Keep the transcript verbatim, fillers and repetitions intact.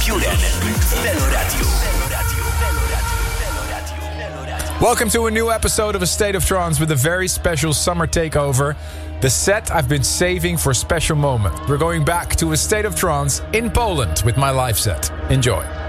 Juren w Veloradiu. Welcome to a new episode of A State of Trance with a very special summer takeover. The set I've been saving for a special moment. We're going back to A State of Trance in Poland with my live set. Enjoy.